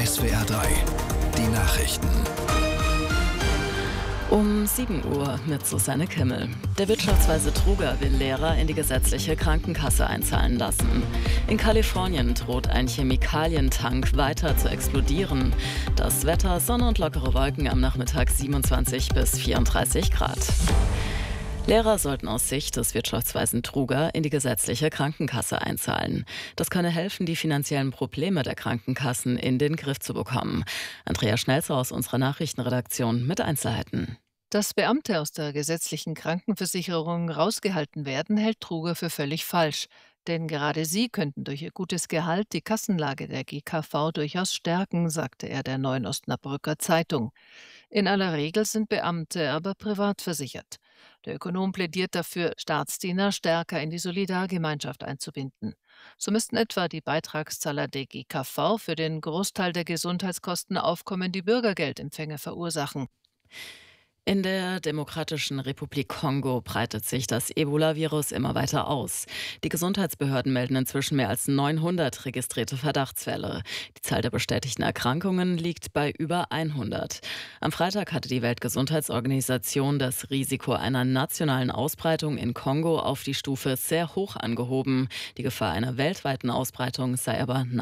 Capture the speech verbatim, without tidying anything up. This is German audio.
S W R drei, die Nachrichten. Um sieben Uhr mit Susanne Kimmel. Der Wirtschaftsweise Truger will Lehrer in die gesetzliche Krankenkasse einzahlen lassen. In Kalifornien droht ein Chemikalientank weiter zu explodieren. Das Wetter: Sonne und lockere Wolken, am Nachmittag siebenundzwanzig bis vierunddreißig Grad. Lehrer sollten aus Sicht des Wirtschaftsweisen Truger in die gesetzliche Krankenkasse einzahlen. Das könne helfen, die finanziellen Probleme der Krankenkassen in den Griff zu bekommen. Andrea Schnelzer aus unserer Nachrichtenredaktion mit Einzelheiten. Dass Beamte aus der gesetzlichen Krankenversicherung rausgehalten werden, hält Truger für völlig falsch. Denn gerade sie könnten durch ihr gutes Gehalt die Kassenlage der G K V durchaus stärken, sagte er der Neuen Osnabrücker Zeitung. In aller Regel sind Beamte aber privat versichert. Der Ökonom plädiert dafür, Staatsdiener stärker in die Solidargemeinschaft einzubinden. So müssten etwa die Beitragszahler der G K V für den Großteil der Gesundheitskosten aufkommende Bürgergeldempfänger verursachen. In der Demokratischen Republik Kongo breitet sich das Ebola-Virus immer weiter aus. Die Gesundheitsbehörden melden inzwischen mehr als neunhundert registrierte Verdachtsfälle. Die Zahl der bestätigten Erkrankungen liegt bei über hundert. Am Freitag hatte die Weltgesundheitsorganisation das Risiko einer nationalen Ausbreitung in Kongo auf die Stufe sehr hoch angehoben. Die Gefahr einer weltweiten Ausbreitung sei aber